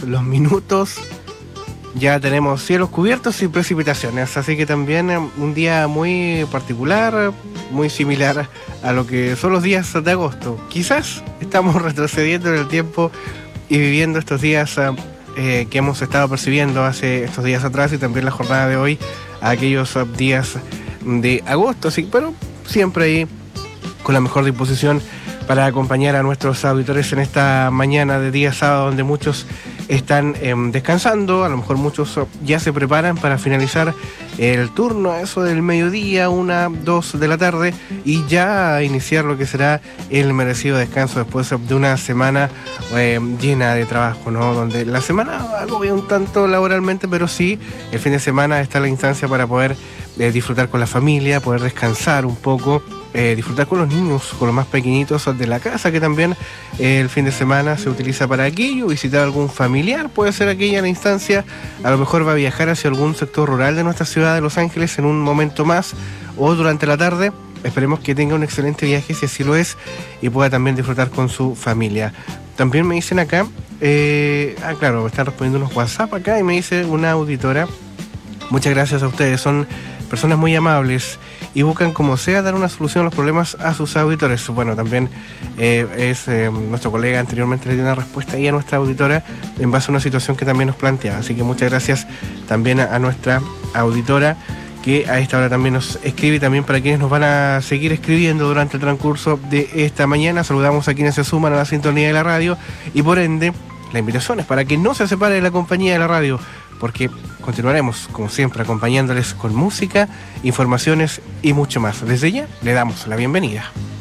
los minutos ya tenemos cielos cubiertos y precipitaciones, así que también un día muy particular, muy similar a lo que son los días de agosto. Quizás estamos retrocediendo en el tiempo y viviendo estos días que hemos estado percibiendo hace estos días atrás y también la jornada de hoy, a aquellos días de agosto, sí, pero siempre ahí con la mejor disposición para acompañar a nuestros auditores en esta mañana de día sábado, donde muchos están descansando, a lo mejor muchos ya se preparan para finalizar el turno a eso del mediodía, 1, 2 de la tarde, y ya iniciar lo que será el merecido descanso después de una semana llena de trabajo, ¿no? Donde la semana agobia un tanto laboralmente, pero sí, el fin de semana está la instancia para poder disfrutar con la familia, poder descansar un poco, disfrutar con los niños, con los más pequeñitos de la casa, que también el fin de semana se utiliza para aquello, visitar a algún familiar, puede ser aquella la instancia, a lo mejor va a viajar hacia algún sector rural de nuestra ciudad de Los Ángeles en un momento más o durante la tarde. Esperemos que tenga un excelente viaje, si así lo es, y pueda también disfrutar con su familia. También me dicen acá, claro, me están respondiendo unos WhatsApp acá y me dice una auditora, muchas gracias a ustedes, son personas muy amables y buscan como sea dar una solución a los problemas a sus auditores. Bueno, también es nuestro colega anteriormente le dio una respuesta ahí a nuestra auditora en base a una situación que también nos plantea. Así que muchas gracias también a nuestra auditora, que a esta hora también nos escribe, y también para quienes nos van a seguir escribiendo durante el transcurso de esta mañana. Saludamos a quienes se suman a la sintonía de la radio, y por ende la invitación es para que no se separe de la compañía de la radio, porque continuaremos, como siempre, acompañándoles con música, informaciones y mucho más. Desde ya le damos la bienvenida.